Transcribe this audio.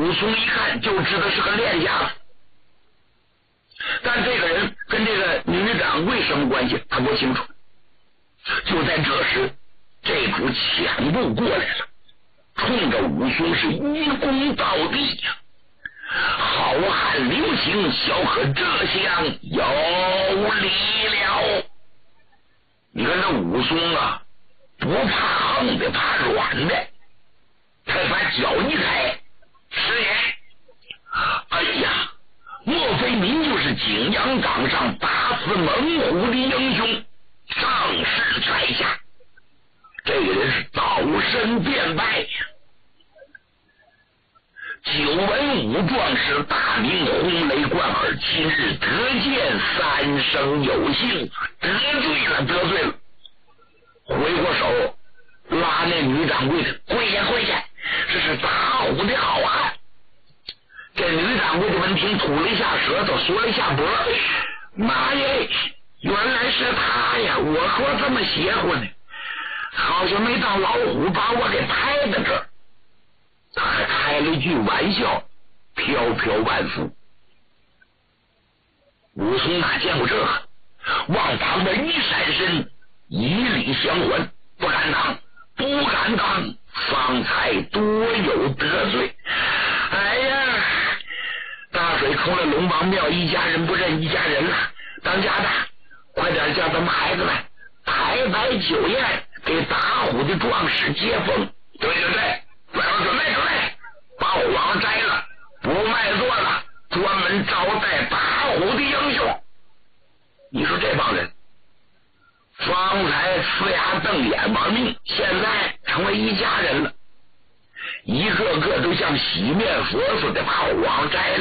武松一看就知道是个练家子，但这个人跟这个女掌柜什么关系他不清楚。就在这时，这股抢步过来了，冲着武松是一躬到地呀！好汉留情，小可这厢有理了。你看这武松啊，不怕横的，怕软的，他把脚一抬，师爷，哎呀，莫非您就是景阳冈上打死猛虎的英雄上士在下？这个人是倒身便拜呀！久闻武壮士大名轰雷贯耳，今日得见三生有幸，得罪了。回过手拉那女掌柜的，跪下，这是打虎的好汉。这女掌柜的闻听吐了一下舌头，缩了一下脖，妈耶，原来是他呀！我说这么邪乎呢，好像没当老虎把我给拍在这儿。他还开了一句玩笑，飘飘万福。武松哪见过这个，往旁边一闪身，以礼相还，不敢当，方才多有得罪。哎呀，大水冲了龙王庙，一家人不认一家人了。当家的，快点叫咱们孩子们抬摆酒宴，给打虎的壮士接风。对，快点准备，把黄摘了，不卖座了，专门招待打虎的英雄。你说这帮人方才呲牙瞪眼玩命，现在成为一家人了，一个个都像洗面佛似的把黄摘